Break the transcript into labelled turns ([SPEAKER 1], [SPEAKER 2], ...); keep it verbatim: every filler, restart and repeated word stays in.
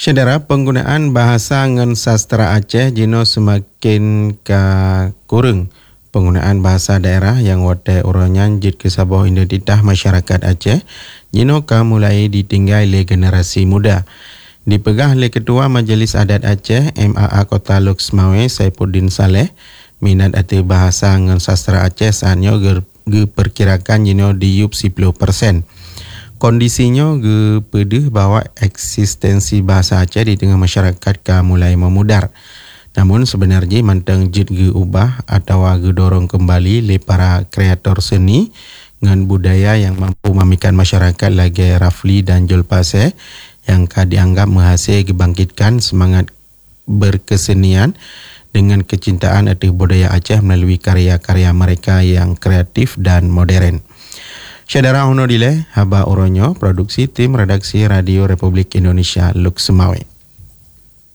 [SPEAKER 1] Saudara, penggunaan bahasa ngan sastra Aceh jino semakin ka kurang. Penggunaan bahasa daerah yang wate uronyan jid ke sabah identitas masyarakat Aceh jino ka mulai ditinggal oleh generasi muda. Dipegah oleh Ketua Majlis Adat Aceh M A A Kota Luk Semawe Saifuddin Saleh, minat ati bahasa ngan sastra Aceh saatnya geperkirakan jino diup sepuluh persen. Kondisinya ge pedih bahwa eksistensi bahasa Aceh di tengah masyarakat ka mulai memudar. Namun sebenarnya mantang jid ge ubah atau ge dorong kembali le para kreator seni dengan budaya yang mampu memikat masyarakat lagi Rafli dan Julpase yang ka dianggap menghasil gebangkitkan semangat berkesenian dengan kecintaan atas budaya Aceh melalui karya-karya mereka yang kreatif dan modern. Saudara Hono Dile, Haba Oronyo, produksi tim redaksi Radio Republik Indonesia Luk Semawe.